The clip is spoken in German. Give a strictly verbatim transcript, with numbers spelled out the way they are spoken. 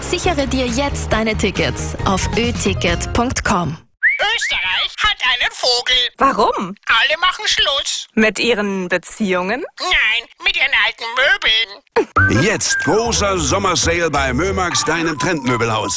Sichere dir jetzt deine Tickets auf ö ticket punkt com. Österreich hat einen Vogel. Warum? Alle machen Schluss. Mit ihren Beziehungen? Nein, mit ihren alten Möbeln. Jetzt großer Sommersale bei Mömax, deinem Trendmöbelhaus.